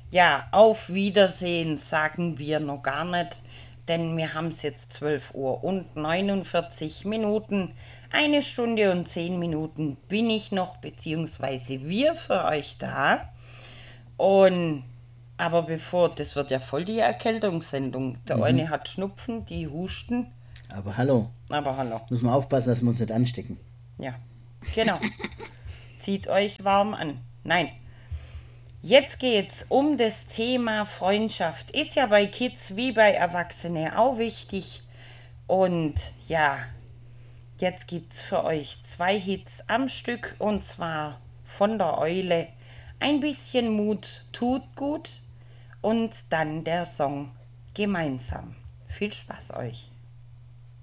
Ja, auf Wiedersehen sagen wir noch gar nicht, denn wir haben es jetzt 12 Uhr und 49 Minuten. 1 Stunde und 10 Minuten bin ich noch, beziehungsweise wir für euch da. Und aber bevor, das wird ja voll die Erkältungssendung. Der eine hat Schnupfen, die husten, Aber hallo, aber hallo. muss man aufpassen, dass wir uns nicht anstecken. Ja, genau. Zieht euch warm an. Nein, jetzt geht's um das Thema Freundschaft. Ist ja bei Kids wie bei Erwachsenen auch wichtig. Und ja, jetzt gibt's für euch 2 Hits am Stück und zwar von der Eule. Ein bisschen Mut tut gut und dann der Song gemeinsam. Viel Spaß euch.